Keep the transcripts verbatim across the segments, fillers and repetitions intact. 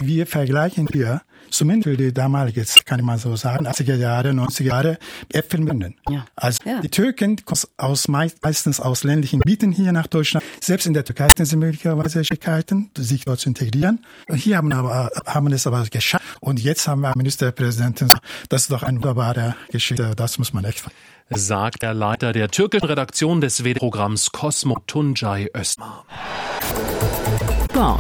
Wir vergleichen hier, zumindest für die damalige, kann ich mal so sagen, achtziger Jahre, neunziger Jahre, Äpfel mit Birnen. Ja. Also ja. Die Türken kommen aus, meistens aus ländlichen Gebieten hier nach Deutschland. Selbst in der Türkei sind sie möglicherweise Schwierigkeiten, sich dort zu integrieren. Und hier haben aber haben es aber geschafft. Und jetzt haben wir Ministerpräsidenten. Das ist doch eine wunderbare Geschichte. Das muss man echt. Sagt der Leiter der türkischen Redaktion des W D-Programms Cosmo Tuncay Öztürk. Sport.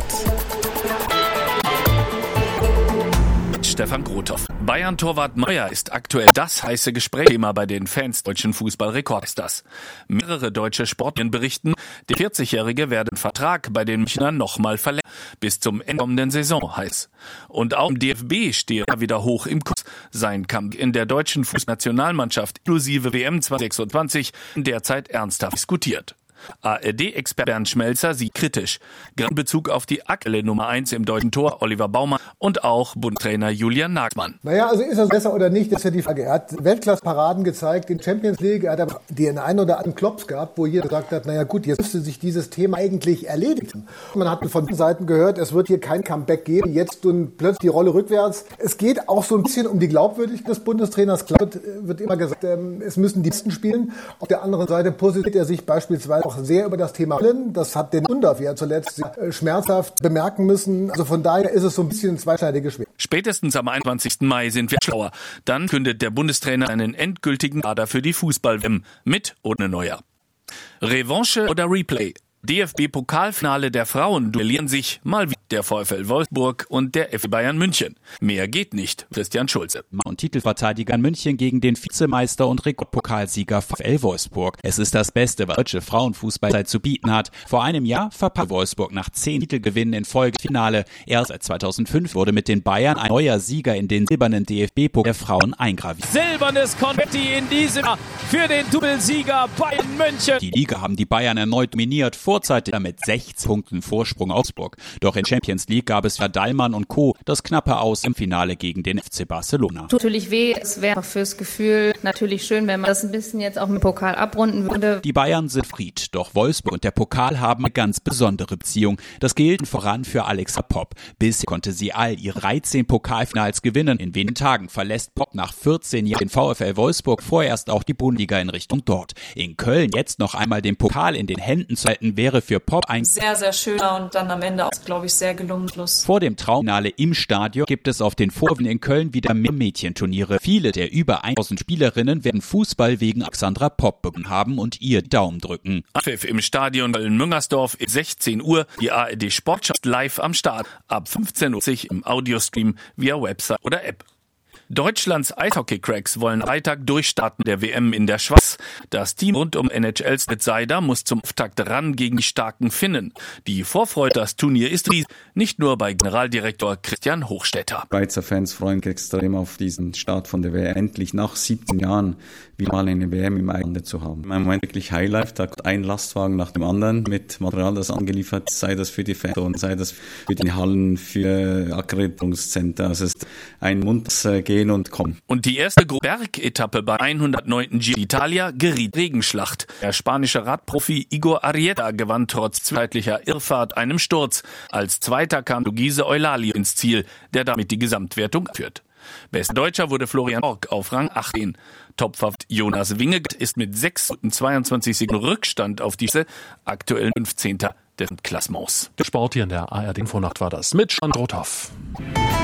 Stefan Grothoff. Bayern-Torwart Neuer ist aktuell das heiße Gesprächsthema bei den Fans deutschen Fußballrekordstars. Mehrere deutsche Sportmedien berichten, der vierzigjährige werde den Vertrag bei den Münchnern nochmal verlängern. Bis zum Ende kommenden Saison heiß. Und auch im D F B steht er wieder hoch im Kurs. Sein Kampf in der deutschen Fußballnationalmannschaft inklusive W M zwanzig sechsundzwanzig derzeit ernsthaft diskutiert. A R D-Experte Bernd Schmelzer sieht kritisch. Gerade in Bezug auf die aktuelle Nummer eins im deutschen Tor, Oliver Baumann, und auch Bundestrainer Julian Nagelsmann. Naja, also ist er besser oder nicht, das ist ja die Frage. Er hat Weltklasse-Paraden gezeigt in Champions League. Er hat aber den einen oder anderen Klops gehabt, wo jeder gesagt hat, naja gut, jetzt müsste sich dieses Thema eigentlich erledigen. Man hat von den Seiten gehört, es wird hier kein Comeback geben. Jetzt und plötzlich die Rolle rückwärts. Es geht auch so ein bisschen um die Glaubwürdigkeit des Bundestrainers. Klar wird, wird immer gesagt, es müssen die Besten spielen. Auf der anderen Seite positioniert er sich beispielsweise auch sehr über das Thema Willen. Das hat den Undorf ja zuletzt schmerzhaft bemerken müssen. Also von daher ist es so ein bisschen ein zweischneidiges Schwert. Spätestens am einundzwanzigsten Mai sind wir schlauer. Dann kündet der Bundestrainer einen endgültigen Kader für die Fußball-W M mit oder Neuer. Revanche oder Replay? D F B-Pokalfinale der Frauen duellieren sich mal wieder der VfL Wolfsburg und der F C Bayern München. Mehr geht nicht, Christian Schulze. Und Titelverteidiger München gegen den Vizemeister und Rekordpokalsieger VfL Wolfsburg. Es ist das Beste, was deutsche Frauenfußball zu bieten hat. Vor einem Jahr verpasste Wolfsburg nach zehn Titelgewinnen in Folge Finale. Erst seit zweitausendfünf wurde mit den Bayern ein neuer Sieger in den silbernen D F B-Pokal der Frauen eingraviert. Silbernes Konfetti in diesem Jahr für den Doublesieger Bayern München. Die Liga haben die Bayern erneut dominiert, vorzeitig mit sechzehn Punkten Vorsprung Augsburg. Doch in Champions League gab es ja Dallmann und Co. das knappe Aus im Finale gegen den F C Barcelona. Tut natürlich weh, es wäre fürs Gefühl natürlich schön, wenn man das ein bisschen jetzt auch mit dem Pokal abrunden würde. Die Bayern sind Fried, doch Wolfsburg und der Pokal haben eine ganz besondere Beziehung. Das gilt voran für Alexa Popp. Bisher konnte sie all ihre dreizehn Pokalfinals gewinnen. In wenigen Tagen verlässt Popp nach vierzehn Jahren den VfL Wolfsburg vorerst auch die Bundesliga in Richtung dort. In Köln jetzt noch einmal den Pokal in den Händen zu halten, wäre für Pop ein sehr, sehr schöner und dann am Ende auch, glaube ich, sehr gelungen Schluss. Vor dem Traumfinale im Stadion gibt es auf den Vorwürfen in Köln wieder mehr Mädchenturniere. Viele der über tausend Spielerinnen werden Fußball wegen Alexandra Popp begonnen haben und ihr Daumen drücken. Anpfiff im Stadion Köln-Müngersdorf ist sechzehn Uhr. Die A R D Sportschau live am Start. Ab fünfzehn Uhr im Audiostream via Website oder App. Deutschlands Eishockey-Cracks wollen Freitag durchstarten der W M in der Schweiz. Das Team rund um N H Ls mit Seider muss zum Auftakt ran gegen die starken Finnen. Die Vorfreude, das Turnier ist riesig, nicht nur bei Generaldirektor Christian Hochstetter. Schweizer Fans freuen sich extrem auf diesen Start von der W M. Endlich nach siebzehn Jahren wieder mal eine W M im eigenen zu haben. Im Moment wirklich Highlife, da kommt ein Lastwagen nach dem anderen mit Material, das angeliefert, sei das für die Fans und sei das für die Hallen, für Akkreditierungszentren. Es ist ein munteres Gehen und kommen. Und die erste Bergetappe bei hundertneunten Giro d'Italia geriet Regenschlacht. Der spanische Radprofi Igor Arrieta gewann trotz zeitlicher Irrfahrt einem Sturz. Als Zweiter kam Luise Eulalie ins Ziel, der damit die Gesamtwertung führt. Bester Deutscher wurde Florian Borg auf Rang achtzehn. Topfavorit Jonas Wingegaard ist mit sechs Minuten zweiundzwanzig Sekunden Rückstand auf diese aktuellen fünfzehnten des Klassements. Der Sport hier in der A R D Infonacht war das mit Stefan Grothoff.